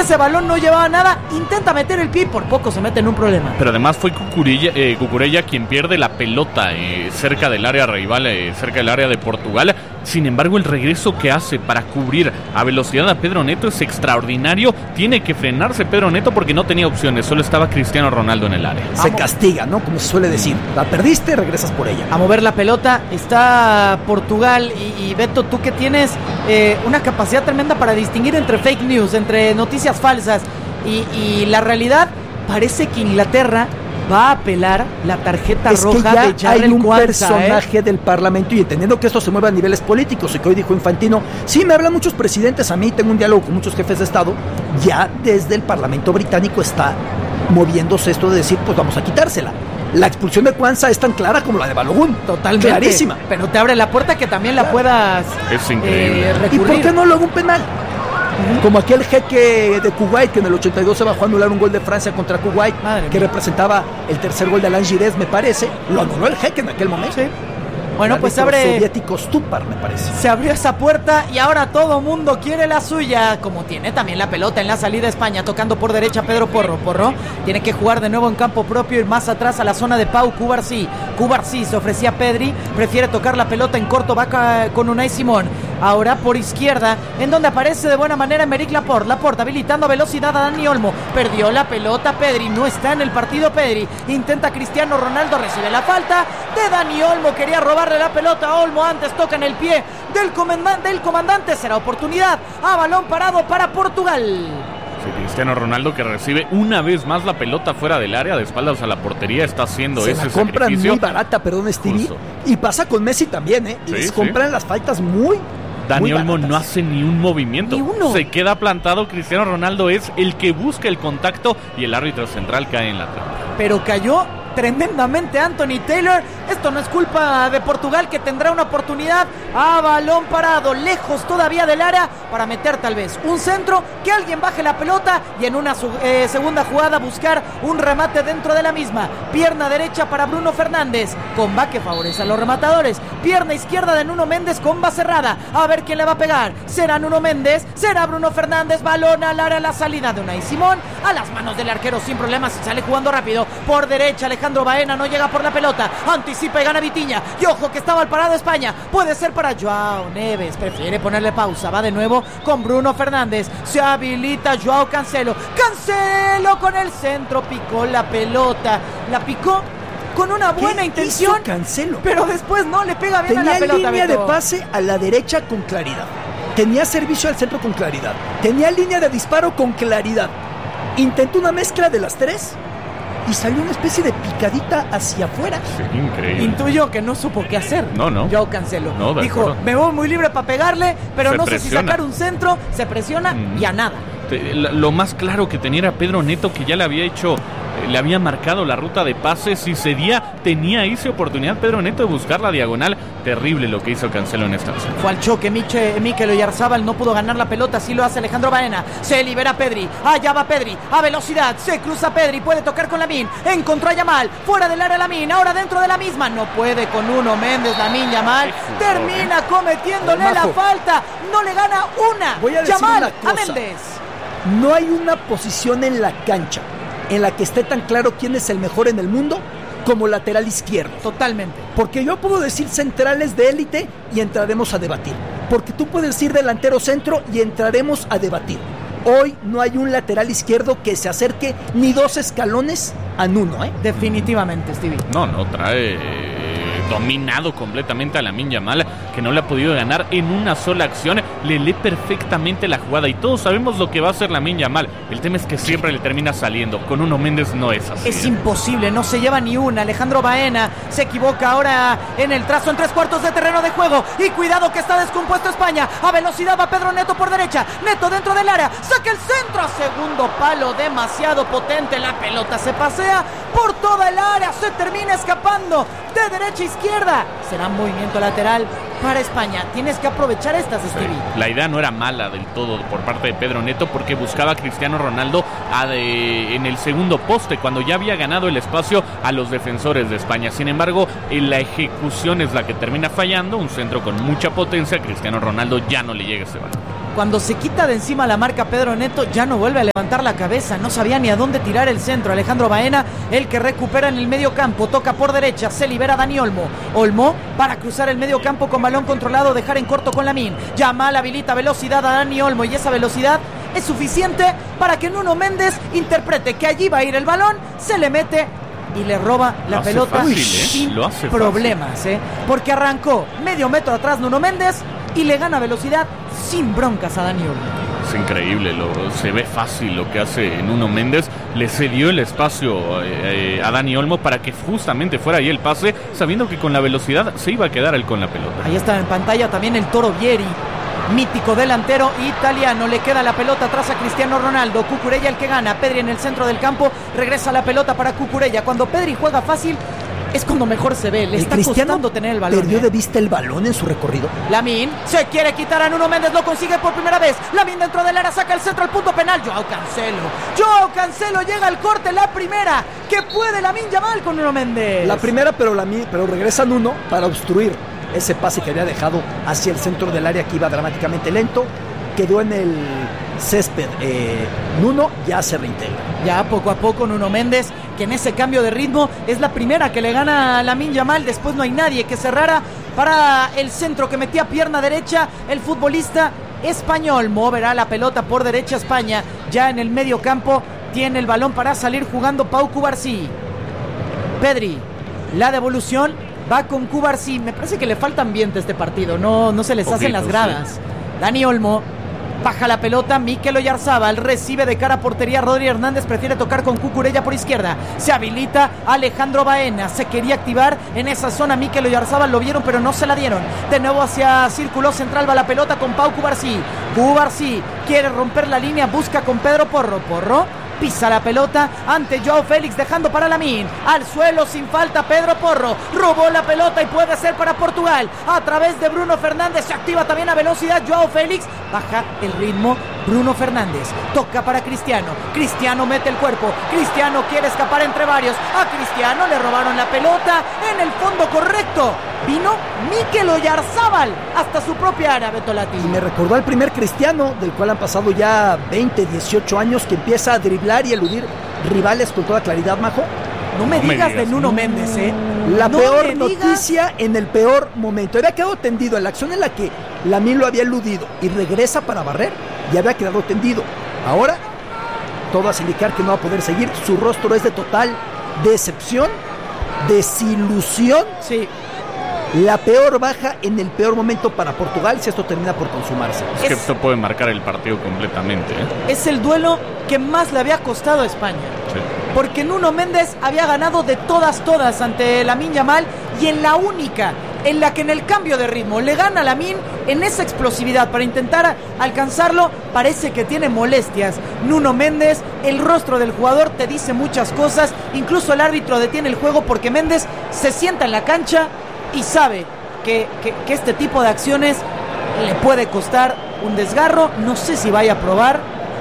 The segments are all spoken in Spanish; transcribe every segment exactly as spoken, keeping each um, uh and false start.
ese balón no llevaba nada, intenta meter el pie y por poco se mete en un problema. Pero además fue Cucurella, eh, Cucurella quien pierde la pelota eh, cerca del área rival, eh, cerca del área de Portugal. Sin embargo, el regreso que hace para cubrir a velocidad a Pedro Neto es extraordinario. Tiene que frenarse Pedro Neto porque no tenía opciones, solo estaba Cristiano Ronaldo en el área. Se castiga, ¿no? Como se suele decir. La perdiste, regresas por ella. A mover la pelota está Portugal y, y Beto, tú que tienes eh, una capacidad tremenda para distinguir entre fake news, entre noticias falsas y, y la realidad. Parece que Inglaterra va a apelar la tarjeta es roja que ya de Jarrell hay un Quansah, personaje ¿eh? del Parlamento, y entendiendo que esto se mueve a niveles políticos y que hoy dijo Infantino, sí, me hablan muchos presidentes, a mí tengo un diálogo con muchos jefes de Estado, ya desde el Parlamento británico está moviéndose esto de decir, pues vamos a quitársela. La expulsión de Quansah es tan clara como la de Balogun. Totalmente. Clarísima. Pero te abre la puerta que también la puedas Es increíble. eh, ¿Y por recurrir. qué no luego un penal? Uh-huh. Como aquel jeque de Kuwait que en el ochenta y dos se bajó a anular un gol de Francia contra Kuwait, Madre que mía. representaba el tercer gol de Alain Giresse, me parece. Lo anuló el jeque en aquel momento. Sí. Bueno, pues se abre, soviético Stupar, me parece. se abrió esa puerta y ahora todo mundo quiere la suya, como tiene también la pelota en la salida España, tocando por derecha Pedro Porro. Porro tiene que jugar de nuevo en campo propio y más atrás a la zona de Pau Cubarsí. Cubarsí se ofrecía a Pedri, prefiere tocar la pelota en corto, va con Unai Simón. Ahora por izquierda, en donde aparece de buena manera Emerick Laporte. Laporte habilitando velocidad a Dani Olmo. Perdió la pelota Pedri, no está en el partido Pedri. Intenta Cristiano Ronaldo, recibe la falta de Dani Olmo. Quería robarle la pelota a Olmo, antes toca en el pie del comandante, del comandante. Será oportunidad a balón parado para Portugal. Sí, Cristiano Ronaldo, que recibe una vez más la pelota fuera del área, de espaldas a la portería, está haciendo Se ese la compran sacrificio. muy barata, perdón, Stevie. Justo. Y pasa con Messi también, ¿eh? Sí, Les sí. compran las faltas muy Dani muy Olmo baratas. no hace ni un movimiento, Ni uno. se queda plantado. Cristiano Ronaldo es el que busca el contacto y el árbitro central cae en la trampa. Pero cayó tremendamente Anthony Taylor. Esto no es culpa de Portugal, que tendrá una oportunidad a balón parado, lejos todavía del área, para meter tal vez un centro, que alguien baje la pelota y en una eh, segunda jugada buscar un remate dentro de la misma. Pierna derecha para Bruno Fernández, comba que favorece a los rematadores. Pierna izquierda de Nuno Méndez, comba cerrada. A ver quién le va a pegar. ¿Será Nuno Méndez? ¿Será Bruno Fernández? Balón al área, la salida de Unai Simón a las manos del arquero sin problemas y sale jugando rápido. Por derecha Alejandro Baena no llega por la pelota, anticipa y gana Vitinha, y ojo que estaba al parado España, puede ser para Joao Neves, prefiere ponerle pausa, va de nuevo con Bruno Fernández, se habilita Joao Cancelo, Cancelo con el centro, picó la pelota, la picó con una buena ¿Qué intención, hizo Cancelo? pero después no le pega bien Tenía a la pelota. línea Beto. de pase a la derecha con claridad, tenía servicio al centro con claridad, tenía línea de disparo con claridad, intentó una mezcla de las tres y salió una especie de picadita hacia afuera. Sí, increíble. Intuyo que no supo qué hacer. No, no. Joao Cancelo. No, de dijo, acuerdo. me voy muy libre para pegarle, pero Se no presiona. sé si sacar un centro, se presiona Mm. y a nada. Te- la- Lo más claro que tenía era Pedro Neto, que ya le había hecho, eh, le había marcado la ruta de pases. Si cedía, tenía ahí esa oportunidad Pedro Neto de buscar la diagonal. Terrible lo que hizo Cancelo en esta acción. Fue al choque, Miche, Mikel Oyarzabal no pudo ganar la pelota, así lo hace Alejandro Baena, se libera Pedri, allá va Pedri, a velocidad, se cruza Pedri, puede tocar con Lamine, encontró a Yamal, fuera del área Lamine, ahora dentro de la misma, no puede con Nuno Méndez, Lamine Yamal, Qué fútbol, termina cometiéndole la Majo. falta, no le gana una, Voy a decir Yamal una a cosa. Méndez. No hay una posición en la cancha en la que esté tan claro quién es el mejor en el mundo como lateral izquierdo. Totalmente. Porque yo puedo decir centrales de élite y entraremos a debatir. Porque tú puedes decir delantero centro y entraremos a debatir. Hoy no hay un lateral izquierdo que se acerque ni dos escalones a Nuno, ¿eh? Definitivamente, Stevie. No, no, trae eh, dominado completamente a Lamine Yamal, que no le ha podido ganar en una sola acción. Le lee perfectamente la jugada y todos sabemos lo que va a hacer Lamine Yamal. El tema es que siempre le termina saliendo. Con Nuno Méndez no es así. Es imposible, no se lleva ni una. Alejandro Baena se equivoca ahora en el trazo en tres cuartos de terreno de juego. Y cuidado que está descompuesto España. A velocidad va Pedro Neto por derecha. Neto dentro del área. Saca el centro a segundo palo. Demasiado potente. La pelota se pasea por toda el área. Se termina escapando de derecha a izquierda. Será un movimiento lateral para España. Tienes que aprovechar estas, Stevie. Sí, la idea no era mala del todo por parte de Pedro Neto, porque buscaba a Cristiano Ronaldo a de, en el segundo poste, cuando ya había ganado el espacio a los defensores de España. Sin embargo, en la ejecución es la que termina fallando. Un centro con mucha potencia. Cristiano Ronaldo ya no le llega ese balón. Cuando se quita de encima la marca Pedro Neto, ya no vuelve a levantar la cabeza. No sabía ni a dónde tirar el centro. Alejandro Baena, el que recupera en el medio campo. Toca por derecha, se libera Dani Olmo. Olmo para cruzar el medio campo con balón controlado, dejar en corto con Lamine. Yamal habilita velocidad a Dani Olmo y esa velocidad es suficiente para que Nuno Méndez interprete que allí va a ir el balón, se le mete y le roba la pelota fácil, ¿eh? sin Lo hace problemas, ¿eh? Porque arrancó medio metro atrás Nuno Méndez y le gana velocidad sin broncas a Dani Olmo. Es increíble, lo, se ve fácil lo que hace Nuno Méndez. Le cedió el espacio eh, a Dani Olmo para que justamente fuera ahí el pase, sabiendo que con la velocidad se iba a quedar él con la pelota. Ahí está en pantalla también el Toro Vieri, mítico delantero italiano. Le queda la pelota atrás a Cristiano Ronaldo. Cucurella el que gana. Pedri en el centro del campo. Regresa la pelota para Cucurella. Cuando Pedri juega fácil es cuando mejor se ve. Le el está Cristiano costando tener el balón. Perdió ¿eh? de vista el balón en su recorrido. Lamine se quiere quitar a Nuno Méndez. Lo consigue por primera vez. Lamine dentro del área saca el centro al punto penal. Joao Cancelo. Joao Cancelo llega al corte. La primera que puede Lamine Yamal con Nuno Méndez. La primera, pero, la, pero regresa Nuno para obstruir ese pase que había dejado hacia el centro del área, que iba dramáticamente lento. Quedó en el césped. eh, Nuno ya se reintegra. Ya poco a poco Nuno Méndez, que en ese cambio de ritmo es la primera que le gana a Lamine Yamal. Después no hay nadie que cerrara para el centro que metía pierna derecha el futbolista español. Moverá la pelota por derecha España. Ya en el medio campo tiene el balón para salir jugando Pau Cubarsí. Pedri, la devolución va con Cubarsí. Me parece que le falta ambiente a este partido. No, no se les Poquito, hacen las gradas. Sí. Dani Olmo baja la pelota, Mikel Oyarzábal recibe de cara a portería, Rodri Hernández prefiere tocar con Cucurella por izquierda, se habilita Alejandro Baena, se quería activar en esa zona Mikel Oyarzábal, lo vieron pero no se la dieron, de nuevo hacia círculo central va la pelota con Pau Cubarsí, Cubarsí quiere romper la línea, busca con Pedro Porro, Porro pisa la pelota ante Joao Félix dejando para Lamine, al suelo sin falta Pedro Porro, robó la pelota y puede ser para Portugal, a través de Bruno Fernández, se activa también a velocidad Joao Félix, baja el ritmo Bruno Fernández, toca para Cristiano, Cristiano mete el cuerpo, Cristiano quiere escapar entre varios, a Cristiano le robaron la pelota, en el fondo correcto, vino Mikel Oyarzábal hasta su propia área, Betolati. Y me recordó al primer Cristiano, del cual han pasado ya veinte, dieciocho años, que empieza a driblar y eludir rivales con toda claridad, Majo. No me, no me digas, digas de Nuno Méndez, ¿eh? La no peor noticia digas. En el peor momento. Había quedado tendido en la acción en la que Lamine lo había eludido y regresa para barrer, y había quedado tendido. Ahora, todo hace indicar que no va a poder seguir. Su rostro es de total decepción, desilusión. Sí. La peor baja en el peor momento para Portugal, si esto termina por consumarse. Es, es que esto puede marcar el partido completamente, ¿eh? Es el duelo que más le había costado a España. Sí. Porque Nuno Méndez había ganado de todas, todas ante Lamine Yamal, y en la única en la que en el cambio de ritmo le gana a Lamine, en esa explosividad para intentar alcanzarlo, parece que tiene molestias. Nuno Méndez, el rostro del jugador te dice muchas cosas, incluso el árbitro detiene el juego porque Méndez se sienta en la cancha y sabe que, que, que este tipo de acciones le puede costar un desgarro. No sé si vaya a probar.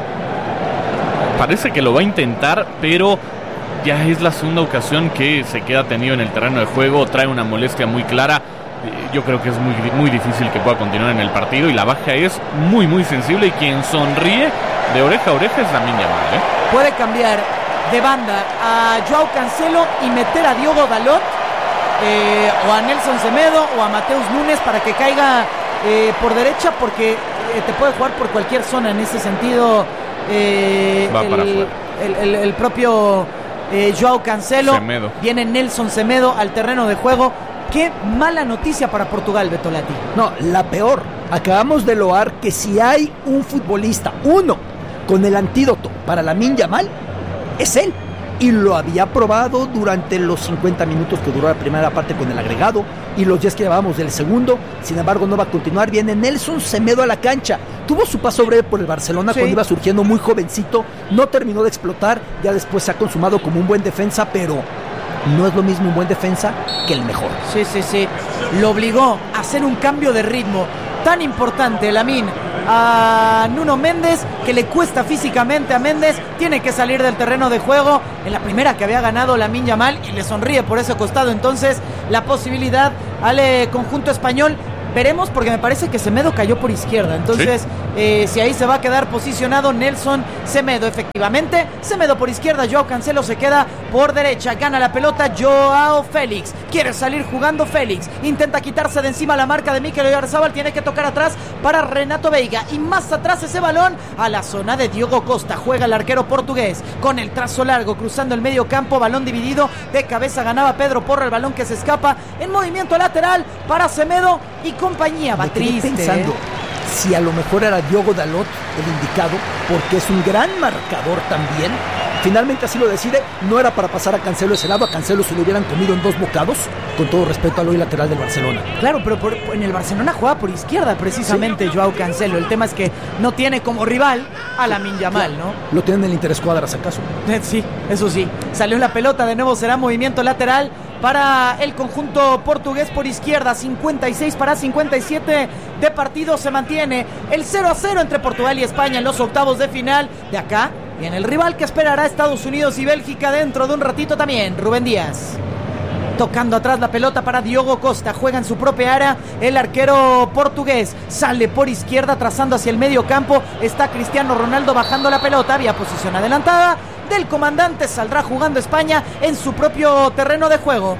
Parece que lo va a intentar, pero ya es la segunda ocasión que se queda tendido en el terreno de juego, trae una molestia muy clara. Yo creo que es muy, muy difícil que pueda continuar en el partido, y la baja es muy muy sensible, y quien sonríe de oreja a oreja es Lamine Yamal, ¿eh? Puede cambiar de banda a Joao Cancelo y meter a Diogo Dalot, eh, o a Nelson Semedo o a Mateus Nunes para que caiga eh, por derecha, porque eh, te puede jugar por cualquier zona en ese sentido. Eh, Va el, para afuera. El, el, el propio eh, Joao Cancelo. Semedo. Viene Nelson Semedo al terreno de juego. Qué mala noticia para Portugal, Betolati. No, la peor. Acabamos de loar que si hay un futbolista, uno, con el antídoto para Lamine Yamal, es él. Y lo había probado durante los cincuenta minutos que duró la primera parte con el agregado y los diez que llevábamos del segundo. Sin embargo, no va a continuar. Viene Nelson Semedo a la cancha. Tuvo su paso breve por el Barcelona, sí, cuando iba surgiendo muy jovencito. No terminó de explotar. Ya después se ha consumado como un buen defensa, pero no es lo mismo un buen defensa que el mejor. Sí, sí, sí. Lo obligó a hacer un cambio de ritmo tan importante, Lamine, a Nuno Méndez, que le cuesta físicamente a Méndez. Tiene que salir del terreno de juego en la primera que había ganado Lamine Yamal, y le sonríe por ese costado entonces la posibilidad al eh, conjunto español Veremos, porque me parece que Semedo cayó por izquierda. Entonces, ¿sí? eh, si ahí se va a quedar posicionado Nelson Semedo. Efectivamente, Semedo por izquierda, Joao Cancelo se queda por derecha. Gana la pelota Joao Félix. Quiere salir jugando Félix. Intenta quitarse de encima la marca de Mikel Oyarzabal. Tiene que tocar atrás para Renato Veiga. Y más atrás ese balón a la zona de Diogo Costa. Juega el arquero portugués con el trazo largo, cruzando el medio campo. Balón dividido. De cabeza ganaba Pedro Porro. El balón que se escapa en movimiento lateral para Semedo y compañía. Va triste, pensando ¿eh? si a lo mejor era Diogo Dalot el indicado, porque es un gran marcador también. Finalmente así lo decide. No era para pasar a Cancelo ese lado. A Cancelo se lo hubieran comido en dos bocados, con todo respeto al hoy lateral del Barcelona. Claro, pero por, en el Barcelona juega por izquierda precisamente, ¿sí? Joao Cancelo. El tema es que no tiene como rival a Lamine Yamal, ¿no? Lo tienen en el Interescuadras, ¿acaso? Sí, eso sí. Salió la pelota, de nuevo será movimiento lateral para el conjunto portugués por izquierda. Cincuenta y seis para cincuenta y siete de partido. Se mantiene el cero a cero entre Portugal y España en los octavos de final. De acá viene el rival que esperará a Estados Unidos y Bélgica dentro de un ratito también. Rubén Díaz tocando atrás la pelota para Diogo Costa. Juega en su propia área el arquero portugués. Sale por izquierda trazando hacia el medio campo. Está Cristiano Ronaldo bajando la pelota. Había posición adelantada del comandante. Saldrá jugando España en su propio terreno de juego.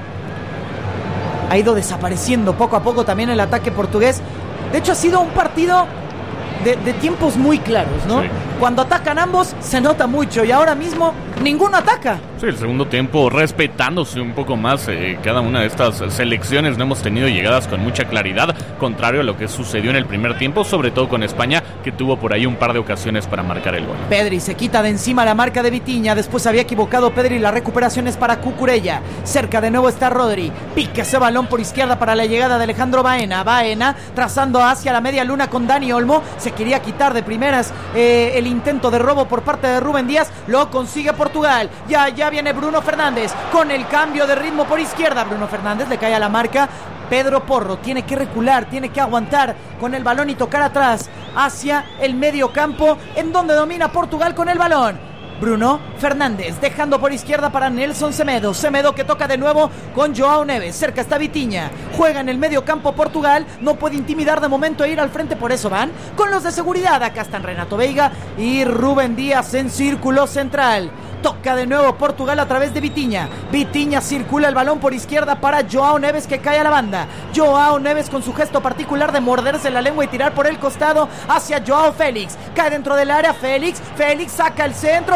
Ha ido desapareciendo poco a poco también el ataque portugués. De hecho ha sido un partido de, de tiempos muy claros, ¿no? Sí. Cuando atacan ambos se nota mucho y ahora mismo ninguno ataca. Sí, el segundo tiempo respetándose un poco más eh, cada una de estas selecciones. No hemos tenido llegadas con mucha claridad, contrario a lo que sucedió en el primer tiempo, sobre todo con España, que tuvo por ahí un par de ocasiones para marcar el gol. Pedri se quita de encima la marca de Vitinha. Después había equivocado Pedri. La recuperación es para Cucurella. Cerca de nuevo está Rodri. Pica ese balón por izquierda para la llegada de Alejandro Baena. Baena trazando hacia la media luna con Dani Olmo. Se quería quitar de primeras eh, el intento de robo por parte de Rubén Díaz. Lo consigue Portugal. Ya, ya viene Bruno Fernández con el cambio de ritmo por izquierda. Bruno Fernández le cae a la marca. Pedro Porro tiene que recular, tiene que aguantar con el balón y tocar atrás hacia el medio campo, en donde domina Portugal con el balón. Bruno Fernández dejando por izquierda para Nelson Semedo. Semedo que toca de nuevo con Joao Neves. Cerca está Vitinha. Juega en el medio campo Portugal. No puede intimidar de momento e ir al frente. Por eso van con los de seguridad. Acá están Renato Veiga y Rubén Díaz en círculo central. Toca de nuevo Portugal a través de Vitinha. Vitinha circula el balón por izquierda para Joao Neves, que cae a la banda. Joao Neves con su gesto particular de morderse la lengua y tirar por el costado hacia Joao Félix. Cae dentro del área Félix. Félix saca el centro.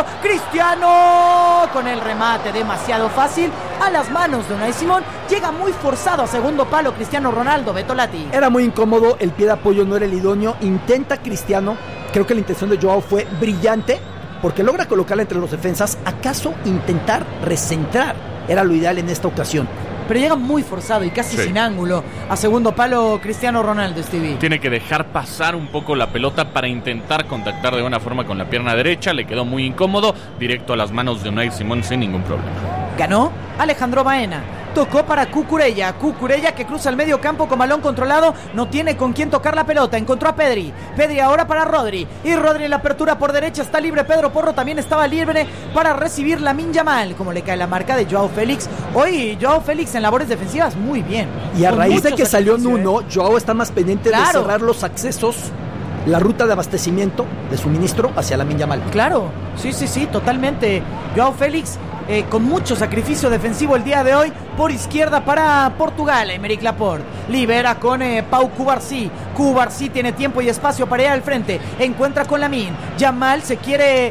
Cristiano con el remate demasiado fácil a las manos de Unai Simón. Llega muy forzado a segundo palo Cristiano Ronaldo. Beto Lati. Era muy incómodo. El pie de apoyo no era el idóneo. Intenta Cristiano. Creo que la intención de Joao fue brillante, porque logra colocarla entre los defensas. ¿Acaso intentar recentrar era lo ideal en esta ocasión? Pero llega muy forzado y casi sí. sin ángulo a segundo palo Cristiano Ronaldo, Stevie. Tiene que dejar pasar un poco la pelota para intentar contactar de buena forma con la pierna derecha. Le quedó muy incómodo, directo a las manos de Unai Simón sin ningún problema. Ganó Alejandro Baena. Tocó para Cucurella. Cucurella que cruza el medio campo con balón controlado. No tiene con quién tocar la pelota. Encontró a Pedri. Pedri ahora para Rodri. Y Rodri en la apertura por derecha. Está libre Pedro Porro. También estaba libre para recibir Lamine Yamal. Como le cae la marca de Joao Félix. Hoy Joao Félix en labores defensivas muy bien. Y a raíz de que salió Nuno, Joao está más pendiente claro. de cerrar los accesos, la ruta de abastecimiento de suministro hacia Lamine Yamal. Claro, sí, sí, sí, totalmente. Joao Félix eh, con mucho sacrificio defensivo el día de hoy por izquierda para Portugal. Aymeric Laporte libera con eh, Pau Cubarsí. Cubarsí tiene tiempo y espacio para ir al frente. Encuentra con Lamine. Yamal se quiere...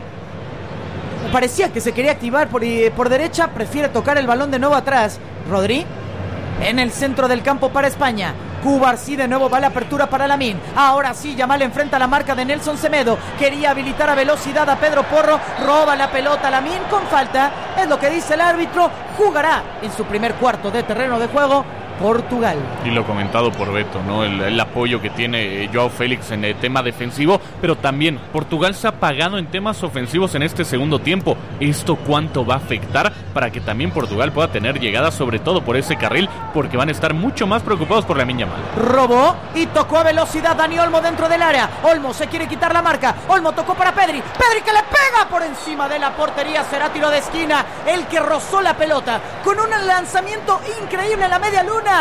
Parecía que se quería activar por, por derecha. Prefiere tocar el balón de nuevo atrás. Rodri en el centro del campo para España. Cubarsí de nuevo va a la apertura para Lamine. Ahora sí, Yamal enfrenta la marca de Nelson Semedo. Quería habilitar a velocidad a Pedro Porro. Roba la pelota Lamine con falta. Es lo que dice el árbitro. Jugará en su primer cuarto de terreno de juego Portugal. Y lo comentado por Beto, ¿no? El, el apoyo que tiene Joao Félix en el tema defensivo, pero también Portugal se ha apagado en temas ofensivos en este segundo tiempo. ¿Esto cuánto va a afectar para que también Portugal pueda tener llegadas, sobre todo por ese carril, porque van a estar mucho más preocupados por Lamine Yamal? Robó y tocó a velocidad Dani Olmo dentro del área. Olmo se quiere quitar la marca. Olmo tocó para Pedri. Pedri que le pega por encima de la portería. Será tiro de esquina. El que rozó la pelota con un lanzamiento increíble en la media luna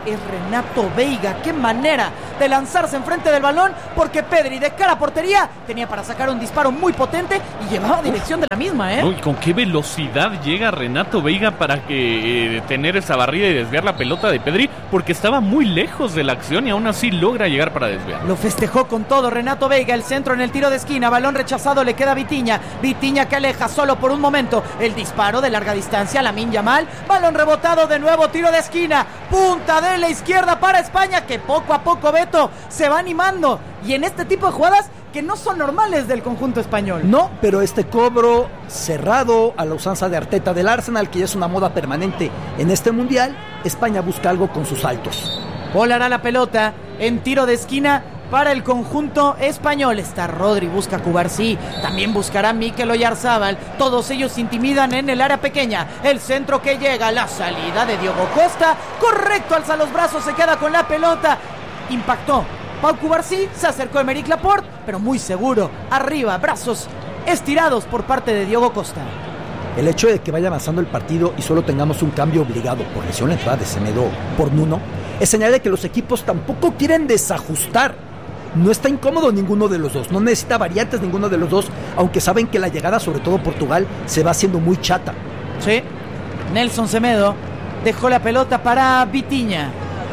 es Renato Veiga. Qué manera de lanzarse enfrente del balón, porque Pedri de cara a portería tenía para sacar un disparo muy potente y llevaba dirección de la misma, ¿eh? Uy, ¿con qué velocidad llega Renato Veiga para que eh, tener esa barrida y desviar la pelota de Pedri? Porque estaba muy lejos de la acción y aún así logra llegar para desviar. Lo festejó con todo Renato Veiga, el centro en el tiro de esquina, balón rechazado, le queda a Vitinha, Vitinha que aleja solo por un momento, el disparo de larga distancia, Lamine Yamal, balón rebotado de nuevo, tiro de esquina, punta de la izquierda para España, que poco a poco Beto se va animando, y en este tipo de jugadas que no son normales del conjunto español. No, pero este cobro cerrado a la usanza de Arteta del Arsenal, que ya es una moda permanente en este mundial, España busca algo con sus altos. Volará la pelota en tiro de esquina para el conjunto español. Está Rodri, busca Cubarsí, también buscará Mikel Oyarzábal. Todos ellos intimidan en el área pequeña. El centro que llega, la salida de Diogo Costa, correcto, alza los brazos, se queda con la pelota. Impactó Pau Cubarsí, se acercó Aymeric Laporte, pero muy seguro, arriba, brazos estirados por parte de Diogo Costa. El hecho de que vaya avanzando el partido y solo tengamos un cambio obligado por lesión, la entrada de Semedo por Nuno, es señal de que los equipos tampoco quieren desajustar. No está incómodo ninguno de los dos, no necesita variantes ninguno de los dos, aunque saben que la llegada, sobre todo Portugal, se va haciendo muy chata. Sí, Nelson Semedo dejó la pelota para Vitinha.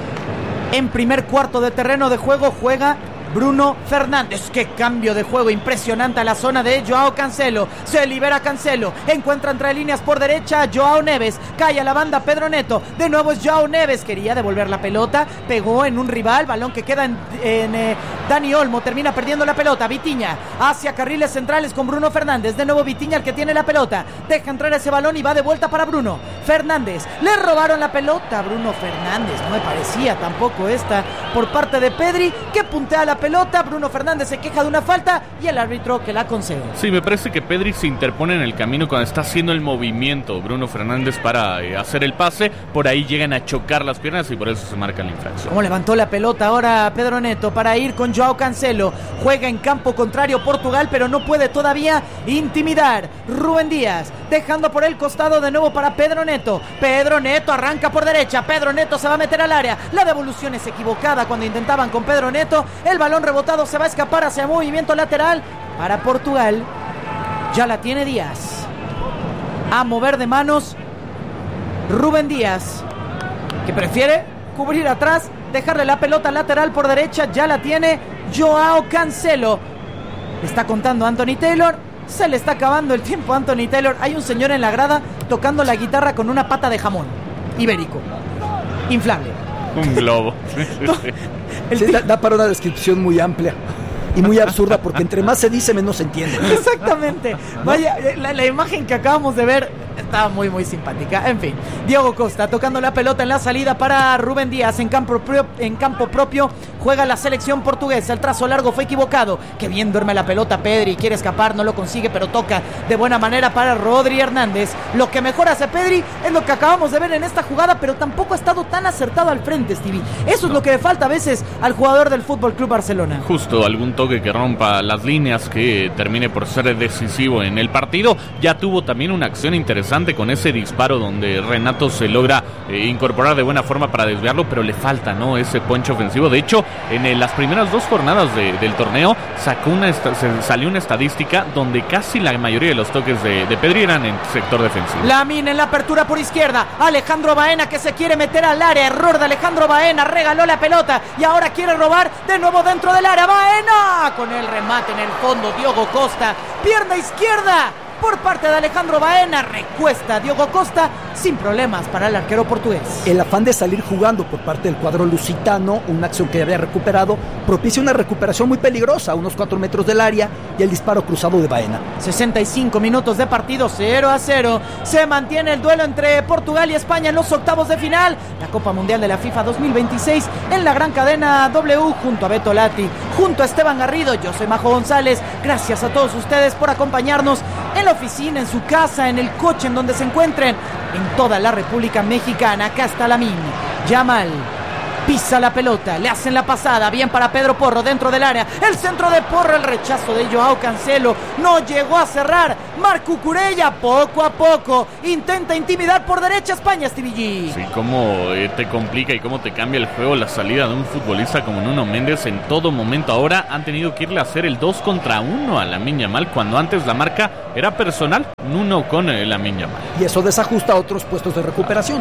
En primer cuarto de terreno de juego juega Bruno Fernández. Qué cambio de juego impresionante a la zona de Joao Cancelo. Se libera Cancelo, encuentra entre líneas por derecha Joao Neves, cae a la banda Pedro Neto, de nuevo es Joao Neves, quería devolver la pelota, pegó en un rival, balón que queda en, en eh, Dani Olmo, termina perdiendo la pelota. Vitinha hacia carriles centrales con Bruno Fernández, de nuevo Vitinha el que tiene la pelota, deja entrar ese balón y va de vuelta para Bruno Fernández. Le robaron la pelota a Bruno Fernández, no me parecía tampoco esta por parte de Pedri, que puntea la pelota. Bruno Fernández se queja de una falta y el árbitro que la concede. Sí, me parece que Pedri se interpone en el camino cuando está haciendo el movimiento Bruno Fernández para eh, hacer el pase. Por ahí llegan a chocar las piernas y por eso se marca la infracción. Como levantó la pelota ahora Pedro Neto para ir con Joao Cancelo. Juega en campo contrario Portugal, pero no puede todavía intimidar. Rubén Díaz dejando por el costado de nuevo para Pedro Neto. Pedro Neto arranca por derecha. Pedro Neto se va a meter al área. La devolución es equivocada cuando intentaban con Pedro Neto. El balón rebotado se va a escapar hacia movimiento lateral para Portugal. Ya la tiene Díaz. A mover de manos Rubén Díaz, que prefiere cubrir atrás, dejarle la pelota lateral por derecha. Ya la tiene Joao Cancelo. Está contando Anthony Taylor. Se le está acabando el tiempo a Anthony Taylor. Hay un señor en la grada tocando la guitarra con una pata de jamón ibérico inflable. Un globo. El sí, da, da para una descripción muy amplia y muy absurda, porque entre más se dice, menos se entiende. Exactamente. ¿No? Vaya, la, la imagen que acabamos de ver estaba muy, muy simpática. En fin, Diogo Costa tocando la pelota en la salida para Rubén Díaz en campo, pro, en campo propio. Juega la selección portuguesa. El trazo largo fue equivocado. Que bien duerme la pelota Pedri. Quiere escapar, no lo consigue, pero toca de buena manera para Rodri Hernández. Lo que mejor hace Pedri es lo que acabamos de ver en esta jugada, pero tampoco ha estado tan acertado al frente, Stevie. Eso es lo que le falta a veces al jugador del Fútbol Club Barcelona. Justo, algún toque que rompa las líneas, que termine por ser decisivo en el partido. Ya tuvo también una acción interesante con ese disparo donde Renato se logra eh, incorporar de buena forma para desviarlo, pero le falta, ¿no?, ese poncho ofensivo. De hecho, en el, las primeras dos jornadas de, del torneo sacó una esta, se, salió una estadística donde casi la mayoría de los toques de, de Pedri eran en sector defensivo. Lamine en la apertura por izquierda, Alejandro Baena que se quiere meter al área, error de Alejandro Baena, regaló la pelota y ahora quiere robar de nuevo dentro del área. Baena con el remate en el fondo, Diogo Costa, pierna izquierda por parte de Alejandro Baena, recuesta Diogo Costa sin problemas para el arquero portugués. El afán de salir jugando por parte del cuadro lusitano, una acción que había recuperado, propicia una recuperación muy peligrosa a unos cuatro metros del área y el disparo cruzado de Baena. sesenta y cinco minutos de partido, cero a cero. Se mantiene el duelo entre Portugal y España en los octavos de final. La Copa Mundial de la FIFA dos mil veintiséis en la gran cadena W, junto a Beto Lati, junto a Esteban Garrido. Yo soy Majo González. Gracias a todos ustedes por acompañarnos en la oficina, en su casa, en el coche, en donde se encuentren, en toda la República Mexicana. Acá está Lamine Yamal, Pisa la pelota, le hacen la pasada, bien para Pedro Porro dentro del área, el centro de Porro, el rechazo de Joao Cancelo, no llegó a cerrar, Marc Cucurella poco a poco intenta intimidar por derecha España, Stevie G. Sí, cómo eh, te complica y cómo te cambia el juego la salida de un futbolista como Nuno Méndez en todo momento. Ahora han tenido que irle a hacer el dos contra uno a Lamine Yamal, cuando antes la marca era personal, Nuno con eh, Lamine Yamal. Y eso desajusta a otros puestos de recuperación.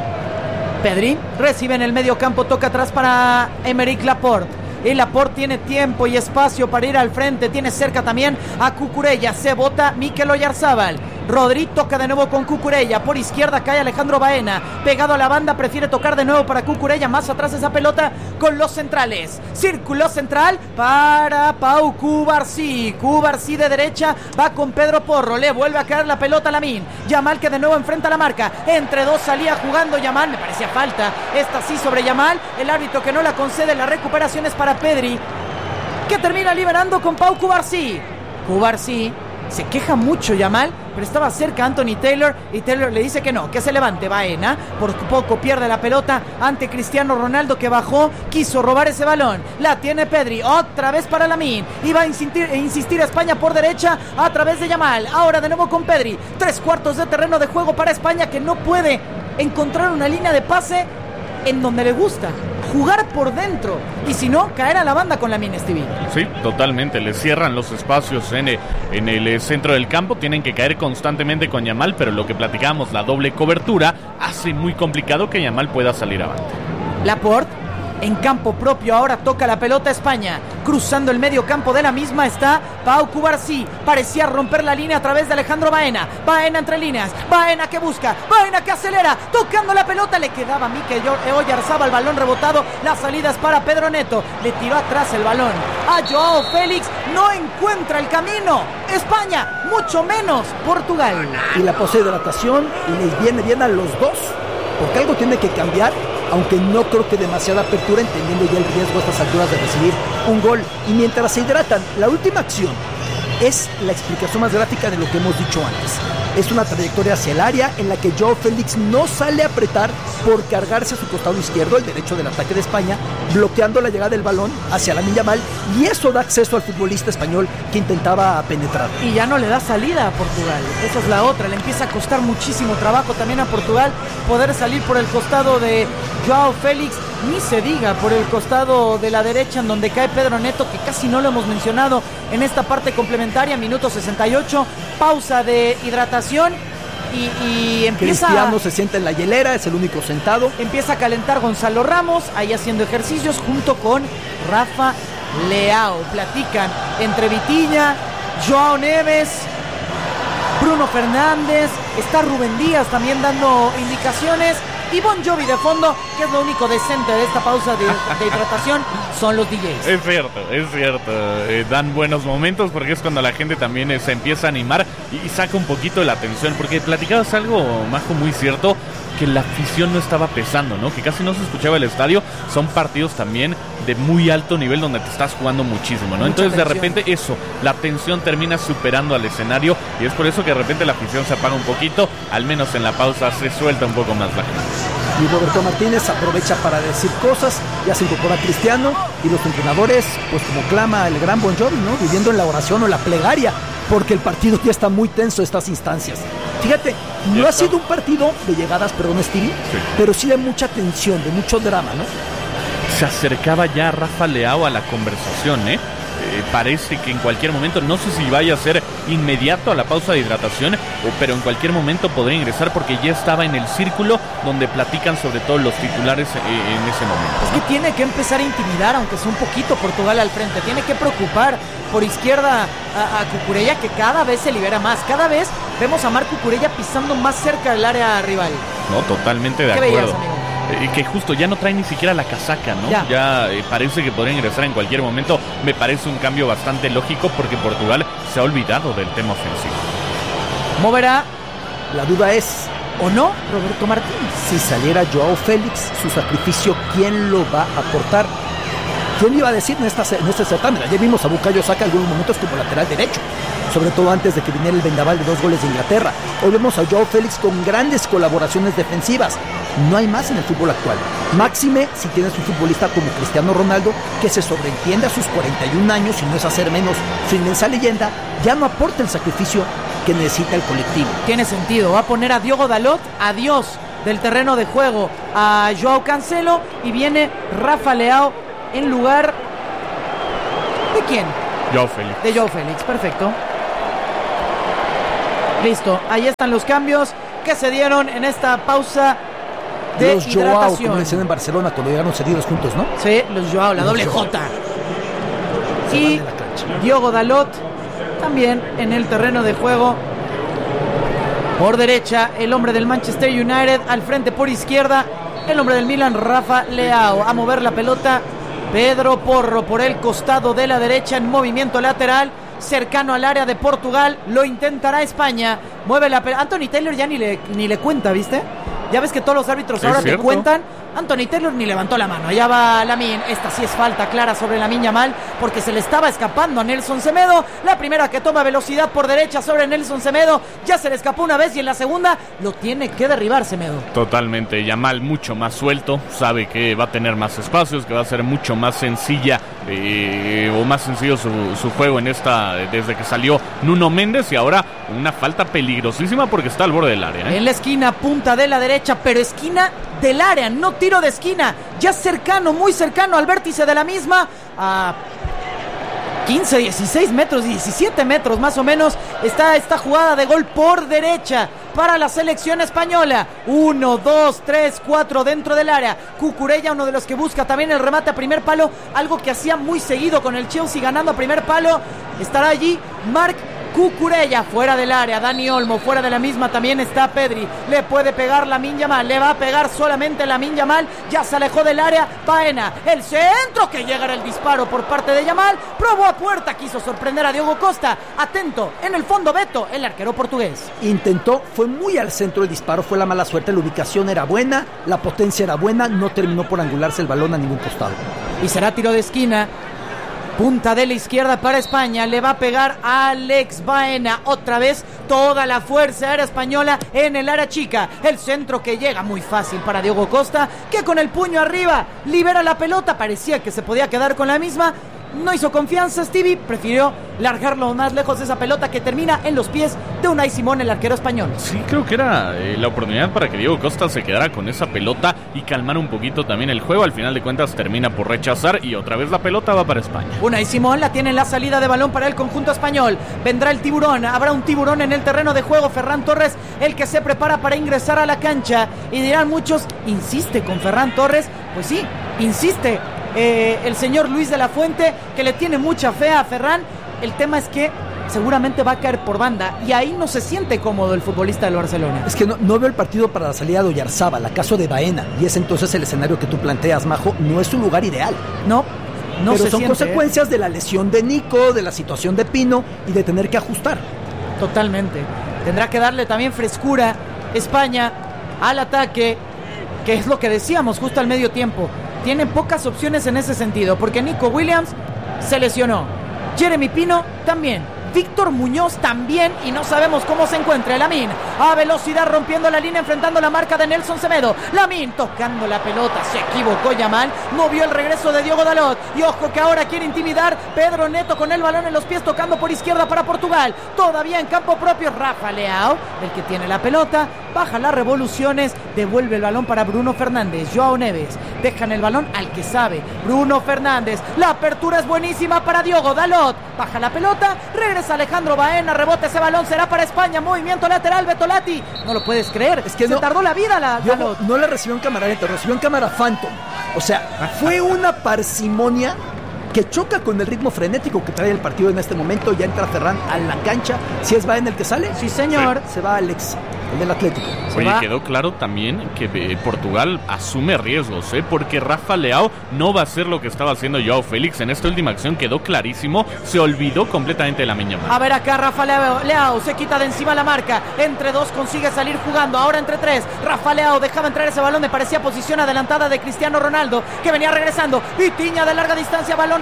Pedri recibe en el medio campo, toca atrás para Aymeric Laporte. Y Laporte tiene tiempo y espacio para ir al frente, tiene cerca también a Cucurella, se bota Mikel Oyarzábal. Rodri toca de nuevo con Cucurella, por izquierda cae Alejandro Baena, pegado a la banda, prefiere tocar de nuevo para Cucurella, más atrás esa pelota con los centrales, círculo central para Pau Cubarsí, Cubarsí de derecha, va con Pedro Porro, le vuelve a caer la pelota a Lamine, Yamal que de nuevo enfrenta la marca, entre dos salía jugando Yamal, me parecía falta, esta sí sobre Yamal, el árbitro que no la concede, la recuperación es para Pedri, que termina liberando con Pau Cubarsí, Cubarsí, se queja mucho Yamal, pero estaba cerca Anthony Taylor y Taylor le dice que no, que se levante. Baena por poco pierde la pelota ante Cristiano Ronaldo, que bajó, quiso robar ese balón, la tiene Pedri, otra vez para Lamine, y va a insistir, insistir España por derecha a través de Yamal, ahora de nuevo con Pedri, tres cuartos de terreno de juego para España, que no puede encontrar una línea de pase en donde le gusta, jugar por dentro, y si no, caer a la banda con Lamine, Stevie. Sí, totalmente, le cierran los espacios en, en el centro del campo, tienen que caer constantemente con Yamal, pero lo que platicábamos, la doble cobertura, hace muy complicado que Yamal pueda salir avante. Laporte en campo propio, ahora toca la pelota España, cruzando el medio campo de la misma está Pau Cubarsí, parecía romper la línea a través de Alejandro Baena, Baena entre líneas, Baena que busca, Baena que acelera, tocando la pelota, le quedaba a Mikel Oyarzábal, el balón rebotado, la salida es para Pedro Neto, le tiró atrás el balón a Joao Félix, no encuentra el camino España, mucho menos Portugal. Y la poshidratación les viene bien a los dos, porque algo tiene que cambiar, aunque no creo que demasiada apertura, entendiendo ya el riesgo a estas alturas de recibir un gol. Y mientras se hidratan, la última acción es la explicación más gráfica de lo que hemos dicho antes. Es una trayectoria hacia el área en la que Joao Félix no sale a apretar por cargarse a su costado izquierdo, el derecho del ataque de España, bloqueando la llegada del balón hacia Lamine Yamal, y eso da acceso al futbolista español que intentaba penetrar. Y ya no le da salida a Portugal, esa es la otra, le empieza a costar muchísimo trabajo también a Portugal poder salir por el costado de Joao Félix, ni se diga por el costado de la derecha en donde cae Pedro Neto, que casi no lo hemos mencionado en esta parte complementaria, minuto sesenta y ocho, pausa de hidratación y, y empieza... Cristiano se sienta en la hielera, es el único sentado. Empieza a calentar Gonzalo Ramos, ahí haciendo ejercicios junto con Rafa Leao. Platican entre Vitinha, Joao Neves, Bruno Fernández, está Rubén Díaz también dando indicaciones, y Bon Jovi de fondo, que es lo único decente de esta pausa de, de hidratación, son los D Js. Es cierto, es cierto, eh, dan buenos momentos porque es cuando la gente también eh, se empieza a animar y, y saca un poquito de la atención, porque platicabas algo, Majo, muy cierto, que la afición no estaba pesando, ¿no? Que casi no se escuchaba el estadio. Son partidos también de muy alto nivel donde te estás jugando muchísimo, ¿no? Mucha Entonces tensión. De repente eso, la tensión termina superando al escenario, y es por eso que de repente la afición se apaga un poquito, al menos en la pausa se suelta un poco más la gente. Y Roberto Martínez aprovecha para decir cosas, ya se incorpora Cristiano, y los entrenadores, pues como clama el gran Bon Jovi, ¿no? Viviendo en la oración o la plegaria, porque el partido ya está muy tenso estas instancias. Fíjate, no ha sido un partido de llegadas, perdón, Stevie, sí, pero sí de mucha tensión, de mucho drama, ¿no? Se acercaba ya Rafa Leao a la conversación, ¿eh? Eh, parece que en cualquier momento, no sé si vaya a ser inmediato a la pausa de hidratación, o, pero en cualquier momento podría ingresar, porque ya estaba en el círculo donde platican sobre todo los titulares eh, en ese momento, ¿no? Es que tiene que empezar a intimidar, aunque sea un poquito, Portugal al frente, tiene que preocupar por izquierda a, a Cucurella, que cada vez se libera más, cada vez vemos a Marc Cucurella pisando más cerca del área rival. No, totalmente de ¿Qué acuerdo. veías, amigo? Eh, que justo ya no trae ni siquiera la casaca, ¿no? Ya, ya eh, parece que podría ingresar en cualquier momento. Me parece un cambio bastante lógico, porque Portugal se ha olvidado del tema ofensivo. Moverá, la duda es, ¿o no, Roberto Martínez? Si saliera Joao Félix, su sacrificio, ¿quién lo va a aportar? ¿Quién iba a decir en, esta, en este certamen? Ayer vimos a Bukayo Saka algunos momentos como lateral derecho. sobre todo antes de que viniera el vendaval de dos goles de Inglaterra. Hoy vemos a Joao Félix con grandes colaboraciones defensivas. No hay más en el fútbol actual. Máxime si tienes un futbolista como Cristiano Ronaldo, que se sobreentiende a sus cuarenta y un años y no es hacer menos su inmensa leyenda, ya no aporta el sacrificio que necesita el colectivo. Tiene sentido, va a poner a Diogo Dalot, adiós del terreno de juego a Joao Cancelo, y viene Rafa Leao en lugar ¿de quién? Joao Félix. De Joao Félix, perfecto. Listo, ahí están los cambios que se dieron en esta pausa de los hidratación. Joao, como decían en Barcelona cuando llegaron cedidos juntos, ¿no? Sí, los Joao, la Los doble Joao. J. Y Diogo Dalot también en el terreno de juego. Por derecha, el hombre del Manchester United. Al frente por izquierda, el hombre del Milan, Rafa Leao. A mover la pelota, Pedro Porro por el costado de la derecha en movimiento lateral, cercano al área de Portugal. Lo intentará España. Mueve la pelota. Anthony Taylor ya ni le, ni le cuenta, ¿viste? Ya ves que todos los árbitros Es ahora cierto. te cuentan. Anthony Taylor ni levantó la mano. Allá va Lamine. Esta sí es falta clara sobre Lamine Yamal, porque se le estaba escapando a Nelson Semedo. La primera que toma velocidad por derecha sobre Nelson Semedo. Ya se le escapó una vez y en la segunda lo tiene que derribar Semedo. Totalmente, Yamal mucho más suelto, sabe que va a tener más espacios, que va a ser mucho más sencilla eh, o más sencillo su, su juego en esta, desde que salió Nuno Méndez, y ahora una falta peligrosísima porque está al borde del área, ¿eh? En la esquina, punta de la derecha, pero esquina del área, no tiro de esquina, ya cercano, muy cercano al vértice de la misma, a quince, dieciséis metros, diecisiete metros más o menos, está esta jugada de gol por derecha para la selección española. Uno, dos, tres, cuatro dentro del área. Cucurella, uno de los que busca también el remate a primer palo, algo que hacía muy seguido con el Chelsea, ganando a primer palo. Estará allí Marc Cucurella, fuera del área. Dani Olmo, fuera de la misma también está Pedri. Le puede pegar Lamine Yamal, le va a pegar solamente Lamine Yamal. Ya se alejó del área Baena, el centro que llega, el disparo por parte de Yamal. Probó a puerta, quiso sorprender a Diogo Costa. Atento, en el fondo Beto, el arquero portugués. Intentó, fue muy al centro el disparo, fue la mala suerte. La ubicación era buena, la potencia era buena, no terminó por angularse el balón a ningún costado. Y será tiro de esquina. Punta de la izquierda para España, le va a pegar a Alex Baena. Otra vez toda la fuerza aérea española en el área chica. El centro que llega muy fácil para Diogo Costa, que con el puño arriba libera la pelota. Parecía que se podía quedar con la misma. No hizo confianza Stevie, prefirió largarlo más lejos de esa pelota que termina en los pies de Unai Simón, el arquero español. Sí, creo que era eh, la oportunidad para que Diego Costa se quedara con esa pelota y calmar un poquito también el juego. Al final de cuentas termina por rechazar y otra vez la pelota va para España. Unai Simón la tiene en la salida de balón para el conjunto español. Vendrá el tiburón, habrá un tiburón en el terreno de juego. Ferran Torres, el que se prepara para ingresar a la cancha. Y dirán muchos, insiste con Ferran Torres. Pues sí, insiste eh, el señor Luis de la Fuente, que le tiene mucha fe a Ferran. El tema es que seguramente va a caer por banda y ahí no se siente cómodo el futbolista del Barcelona. Es que no, no veo el partido para la salida de Oyarzábal, acaso de Baena, y es entonces el escenario que tú planteas, Majo, no es su lugar ideal. No, no Pero se son siente, consecuencias ¿eh? de la lesión de Nico, de la situación de Pino y de tener que ajustar. Totalmente. Tendrá que darle también frescura España al ataque, que es lo que decíamos justo al medio tiempo. Tiene pocas opciones en ese sentido, porque Nico Williams se lesionó, Jeremy Pino también, Víctor Muñoz también, y no sabemos cómo se encuentra. Lamine a velocidad rompiendo la línea, enfrentando la marca de Nelson Semedo. Lamine tocando la pelota, se equivocó Yamal, no vio el regreso de Diogo Dalot, y ojo que ahora quiere intimidar Pedro Neto con el balón en los pies, tocando por izquierda para Portugal. Todavía en campo propio Rafa Leao, el que tiene la pelota, baja las revoluciones, devuelve el balón para Bruno Fernández. Joao Neves, dejan el balón al que sabe, Bruno Fernández. La apertura es buenísima para Diogo Dalot, baja la pelota, regresa Alejandro Baena, rebota ese balón, será para España, movimiento lateral, Betolati. No lo puedes creer, es que se no, tardó la vida la Dalot. No la recibió en cámara lenta, recibió en cámara Phantom. O sea, fue una parsimonia que choca con el ritmo frenético que trae el partido en este momento. Ya entra Ferran a la cancha. Si es Baena el que sale, sí señor, se va Alex, el del Atlético. Oye, quedó claro también que eh, Portugal asume riesgos, ¿eh? Porque Rafa Leao no va a hacer lo que estaba haciendo Joao Félix. En esta última acción quedó clarísimo, se olvidó completamente de Lamine Yamal. A ver acá Rafa Leao, Leao se quita de encima la marca, entre dos consigue salir jugando, ahora entre tres. Rafa Leao dejaba entrar ese balón, me parecía posición adelantada de Cristiano Ronaldo, que venía regresando. Vitinha de larga distancia, balón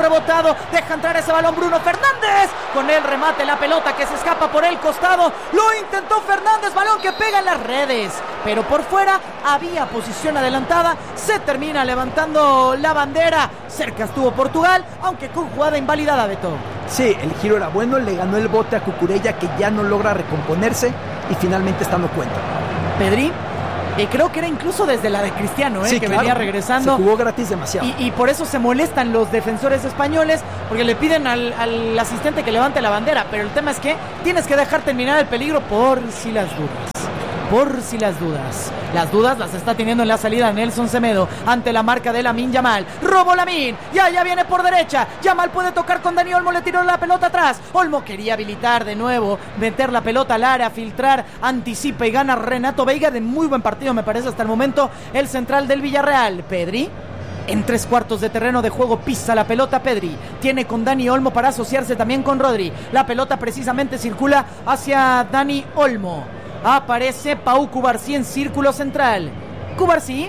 rebotado, deja entrar ese balón Bruno Fernández, con el remate la pelota que se escapa por el costado, lo intentó Fernández, balón que pega en las redes, pero por fuera había posición adelantada, se termina levantando la bandera, cerca estuvo Portugal, aunque con jugada invalidada, Beto. Sí, el giro era bueno, le ganó el bote a Cucurella, que ya no logra recomponerse y finalmente está dando cuenta. Pedri, y creo que era incluso desde la de Cristiano, ¿eh? Sí, que claro, venía regresando. Se jugó gratis demasiado. Y, y por eso se molestan los defensores españoles, porque le piden al, al asistente que levante la bandera. Pero el tema es que tienes que dejar terminar el peligro por si las dudas. Por si las dudas. Las dudas las está teniendo en la salida Nelson Semedo ante la marca de Lamine Yamal. Robó Lamine. Ya, ya viene por derecha. Yamal puede tocar con Dani Olmo. Le tiró la pelota atrás. Olmo quería habilitar de nuevo. Meter la pelota al área. Filtrar. Anticipa y gana Renato Veiga. De muy buen partido me parece hasta el momento. El central del Villarreal. Pedri. En tres cuartos de terreno de juego pisa la pelota Pedri. Tiene con Dani Olmo para asociarse también con Rodri. La pelota precisamente circula hacia Dani Olmo. Aparece Pau Cubarsí en círculo central. Cubarsí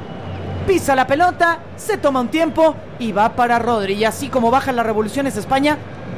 pisa la pelota, se toma un tiempo y va para Rodri. Y así como bajan las revoluciones España,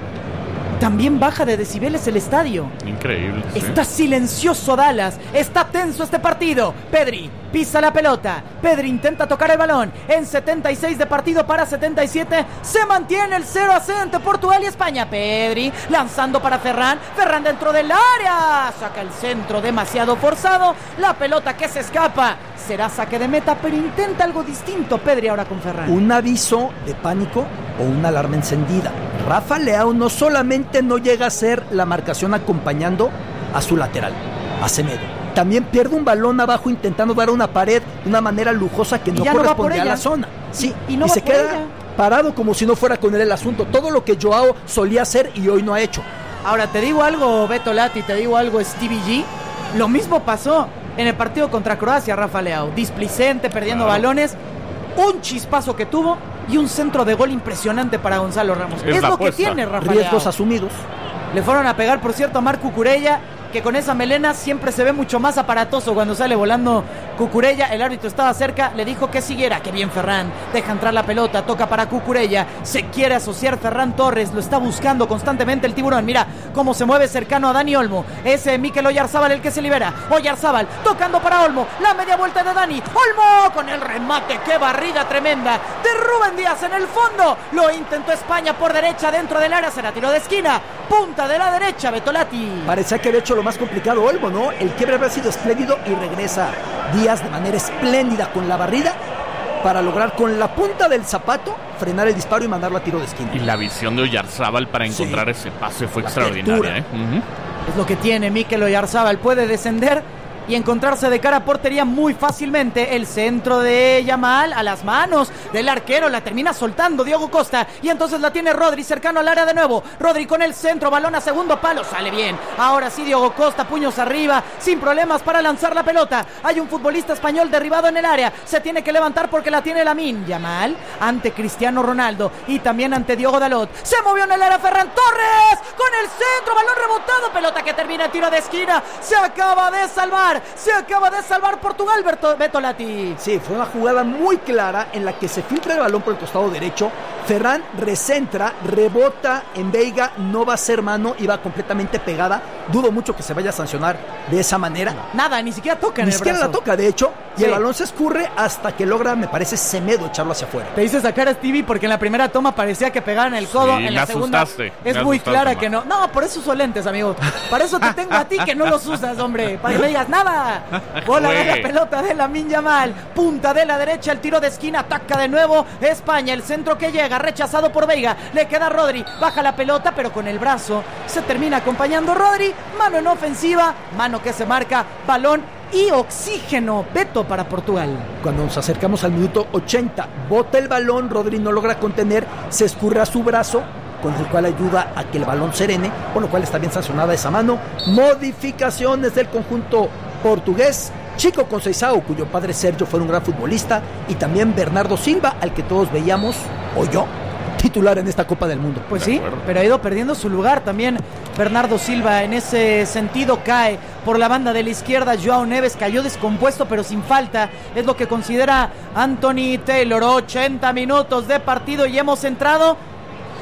también baja de decibeles el estadio. Increíble. ¿Sí? Está silencioso Dallas. Está tenso este partido. Pedri pisa la pelota. Pedri intenta tocar el balón. En setenta y seis de partido para setenta y siete. Se mantiene el cero a cero entre Portugal y España. Pedri lanzando para Ferran. Ferran dentro del área. Saca el centro demasiado forzado. La pelota que se escapa. Será saque de meta, pero intenta algo distinto Pedri ahora con Ferran. Un aviso de pánico o una alarma encendida. Rafa Leao no solamente no llega a ser la marcación acompañando a su lateral, a Semedo. También pierde un balón abajo intentando dar una pared de una manera lujosa que no correspondía a la zona. Sí, y, y, no y va se por queda ella. parado como si no fuera con él el asunto. Todo lo que Joao solía hacer y hoy no ha hecho. Ahora, te digo algo, Beto Lati, te digo algo, Stevie G. Lo mismo pasó en el partido contra Croacia, Rafa Leao. Displicente, perdiendo claro. balones. Un chispazo que tuvo y un centro de gol impresionante para Gonzalo Ramos. Es, es lo puesta. que tiene Rafa Riesgos Leao. asumidos. Le fueron a pegar, por cierto, a Marc Cucurella, que con esa melena siempre se ve mucho más aparatoso cuando sale volando Cucurella. El árbitro estaba cerca, le dijo que siguiera. Que bien Ferran, deja entrar la pelota, toca para Cucurella, se quiere asociar Ferran Torres, lo está buscando constantemente el tiburón. Mira cómo se mueve cercano a Dani Olmo. Es Mikel Oyarzábal el que se libera. Oyarzábal tocando para Olmo, la media vuelta de Dani Olmo con el remate, qué barrida tremenda de Rubén Díaz en el fondo. Lo intentó España por derecha dentro del área, será tiro de esquina, punta de la derecha, Betolati. Parecía que había hecho lo más complicado Olmo, ¿no? El quiebre había sido espléndido y regresa Díaz de manera espléndida con la barrida para lograr con la punta del zapato frenar el disparo y mandarlo a tiro de esquina. Y la visión de Oyarzábal para encontrar sí. ese pase fue la extraordinaria, ¿eh? Uh-huh. Es lo que tiene Mikel Oyarzábal, puede descender y encontrarse de cara a portería muy fácilmente. El centro de Yamal a las manos del arquero, la termina soltando Diogo Costa y entonces la tiene Rodri cercano al área de nuevo. Rodri con el centro, balón a segundo palo, sale bien. Ahora sí Diogo Costa, puños arriba, sin problemas para lanzar la pelota. Hay un futbolista español derribado en el área, se tiene que levantar porque la tiene Lamine Yamal ante Cristiano Ronaldo y también ante Diogo Dalot. Se movió en el área Ferran Torres con el centro, balón rebotado, pelota que termina en tiro de esquina. Se acaba de salvar. Se acaba de salvar Portugal, Beto, Beto Lati. Sí, fue una jugada muy clara en la que se filtra el balón por el costado derecho. Ferran recentra, rebota en Veiga, no va a ser mano y va completamente pegada. Dudo mucho que se vaya a sancionar de esa manera. Nada, ni siquiera toca en Ni el siquiera brazo. la toca, de hecho, y sí. el balón se escurre hasta que logra, me parece, Semedo echarlo hacia afuera. Te hice sacar a Stevie porque en la primera toma parecía que pegaban el codo, sí, en la segunda asustaste, es muy clara man. que no. No, por eso uso lentes, amigo. Para eso te tengo a ti que no los usas, hombre. Para que me digas nada. Bola de la pelota de Lamine Yamal, punta de la derecha, el tiro de esquina, ataca de nuevo España, el centro que llega, rechazado por Veiga, le queda Rodri, baja la pelota, pero con el brazo se termina acompañando Rodri, mano en ofensiva, mano que se marca, balón y oxígeno, Beto, para Portugal. Cuando nos acercamos al minuto ochenta, bota el balón, Rodri no logra contener, se escurre a su brazo, con el cual ayuda a que el balón serene, por lo cual está bien sancionada esa mano. Modificaciones del conjunto portugués. Chico Conceição, cuyo padre Sergio fue un gran futbolista, y también Bernardo Silva, al que todos veíamos, o yo, titular en esta Copa del Mundo. Pues sí, pero ha ido perdiendo su lugar también Bernardo Silva. En ese sentido cae por la banda de la izquierda Joao Neves, cayó descompuesto pero sin falta, es lo que considera Anthony Taylor. Ochenta minutos de partido y hemos entrado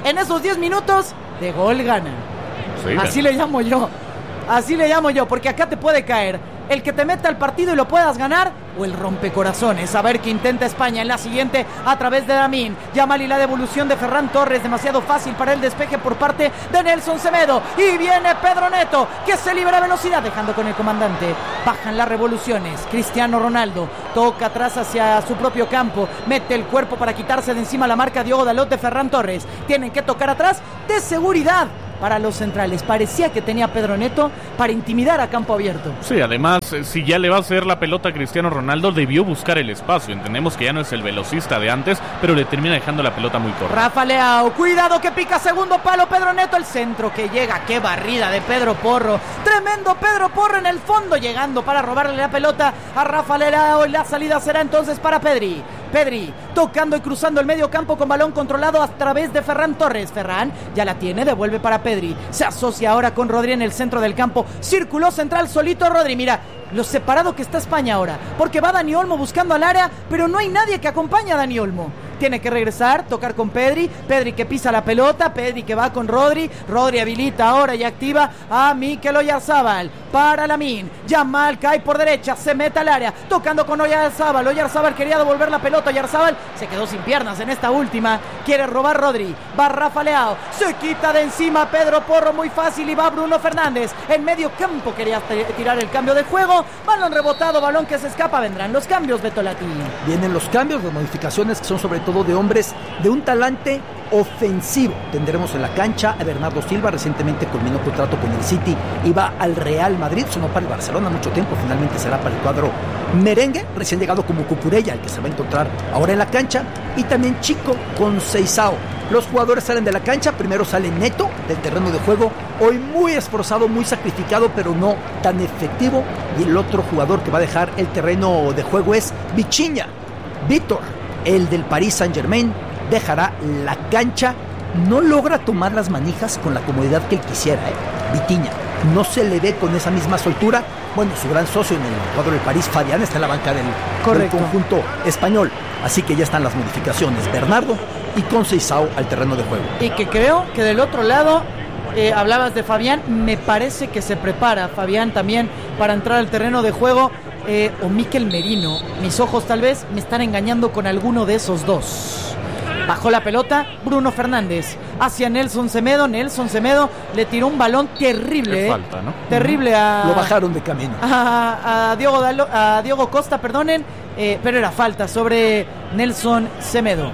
en esos diez minutos, de gol gana. Sí, Así le llamo yo. Así le llamo yo, porque acá te puede caer el que te meta al partido y lo puedas ganar, o el rompecorazones. A ver qué intenta España en la siguiente a través de Lamine Yamal y la devolución de Ferran Torres, demasiado fácil para el despeje por parte de Nelson Semedo, y viene Pedro Neto, que se libera velocidad dejando con el comandante. Bajan las revoluciones. Cristiano Ronaldo toca atrás hacia su propio campo, mete el cuerpo para quitarse de encima la marca Diogo Dalot de Ferran Torres. Tienen que tocar atrás de seguridad para los centrales. Parecía que tenía Pedro Neto para intimidar a campo abierto. Sí, además, si ya le va a hacer la pelota a Cristiano Ronaldo, debió buscar el espacio. Entendemos que ya no es el velocista de antes, pero le termina dejando la pelota muy corta. Rafa Leao, cuidado que pica segundo palo Pedro Neto, el centro que llega, qué barrida de Pedro Porro. Tremendo Pedro Porro en el fondo, llegando para robarle la pelota a Rafa Leao, y la salida será entonces para Pedri. Pedri tocando y cruzando el medio campo con balón controlado a través de Ferran Torres. Ferran ya la tiene, devuelve para Pedri. Se asocia ahora con Rodri en el centro del campo. Círculo central solito Rodri. Mira lo separado que está España ahora, porque va Dani Olmo buscando al área, pero no hay nadie que acompañe a Dani Olmo. Tiene que regresar, tocar con Pedri. Pedri que pisa la pelota, Pedri que va con Rodri. Rodri habilita ahora y activa a Mikel Oyarzabal para Lamine Yamal, cae por derecha, se mete al área, tocando con Oyarzabal. Oyarzabal quería devolver la pelota, Oyarzabal se quedó sin piernas en esta última. Quiere robar Rodri, va Rafa Leao, se quita de encima Pedro Porro muy fácil, y va Bruno Fernández en medio campo. Quería tirar el cambio de juego, balón rebotado, balón que se escapa. Vendrán los cambios, Beto Lati. Vienen los cambios, las modificaciones, que son sobre todo de hombres de un talante ofensivo. Tendremos en la cancha a Bernardo Silva, recientemente culminó contrato con el City y va al Real Madrid, sonó para el Barcelona mucho tiempo, finalmente será para el cuadro merengue, recién llegado como Cucurella, el que se va a encontrar ahora en la cancha, y también Chico Conceição. Los jugadores salen de la cancha, primero sale Neto del terreno de juego, hoy muy esforzado, muy sacrificado, pero no tan efectivo, y el otro jugador que va a dejar el terreno de juego es Vitinha. Víctor, el del Paris Saint-Germain, dejará la cancha. No logra tomar las manijas con la comodidad que él quisiera, ¿eh? Vitinha no se le ve con esa misma soltura. Bueno, su gran socio en el cuadro del París, Fabián, está en la banca del, del conjunto español. Así que ya están las modificaciones, Bernardo y Conceição al terreno de juego. Y que creo que del otro lado, eh, hablabas de Fabián, me parece que se prepara Fabián también para entrar al terreno de juego. Eh, o Mikel Merino, mis ojos tal vez me están engañando con alguno de esos dos. Bajó la pelota Bruno Fernández hacia Nelson Semedo. Nelson Semedo le tiró un balón terrible, eh, falta, ¿no? Terrible a... Lo bajaron de camino. A, a, Diogo, Dalo, a Diogo Costa, perdonen, eh, pero era falta sobre Nelson Semedo.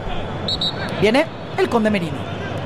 Viene el Conde Merino.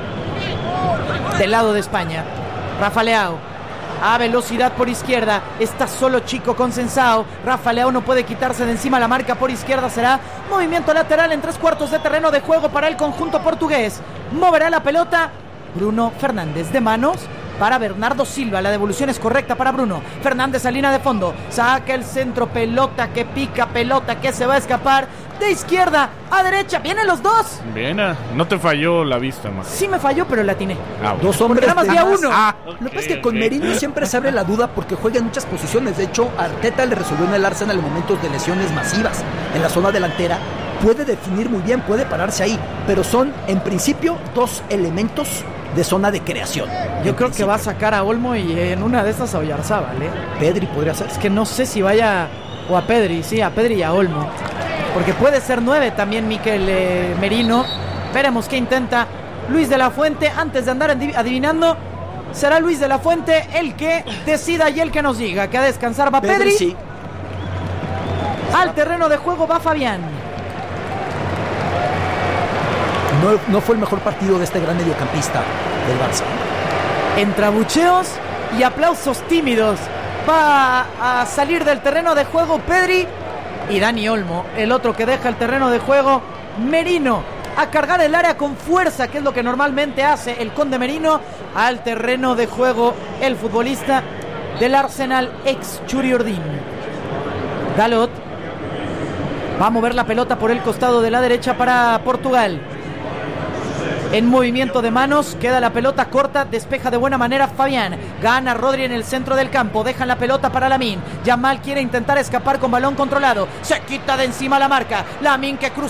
Del lado de España, Rafa Leao. A velocidad por izquierda, está solo Chico Conceição. Rafa Leao no puede quitarse de encima la marca por izquierda. Será movimiento lateral en tres cuartos de terreno de juego para el conjunto portugués. Moverá la pelota Bruno Fernández de manos para Bernardo Silva. La devolución es correcta para Bruno Fernández a línea de fondo. Saca el centro, pelota que pica, pelota que se va a escapar de izquierda a derecha. Vienen los dos. Bien, no te falló la vista, más. Sí me falló, pero la atiné. Ah, Dos hombres nada más vi a uno. Ah, okay, lo que pasa es que con okay. Merino siempre se abre la duda porque juega en muchas posiciones. De hecho, Arteta le resolvió en el Arsenal en momentos de lesiones masivas en la zona delantera. Puede definir muy bien, puede pararse ahí, pero son en principio dos elementos de zona de creación. Yo creo que va a sacar a Olmo y en una de esas a Oyarzabal, ¿eh? Pedri podría ser. Es que no sé si vaya, o a Pedri, sí, a Pedri y a Olmo, porque puede ser nueve también Mikel eh, Merino. Veremos qué intenta Luis de la Fuente. Antes de andar adivinando, será Luis de la Fuente el que decida y el que nos diga que a descansar va Pedri, Pedri sí. Al terreno de juego va Fabián. No, no fue el mejor partido de este gran mediocampista del Barça. Entre abucheos y aplausos tímidos va a salir del terreno de juego Pedri, y Dani Olmo, el otro que deja el terreno de juego, Merino, a cargar el área con fuerza, que es lo que normalmente hace el Conde Merino. Al terreno de juego el futbolista del Arsenal, ex Churiurdin. Dalot va a mover la pelota por el costado de la derecha para Portugal. En movimiento de manos, queda la pelota corta, despeja de buena manera Fabián. Gana Rodri en el centro del campo, dejan la pelota para Lamine. Yamal quiere intentar escapar con balón controlado. Se quita de encima la marca. Lamine que cruza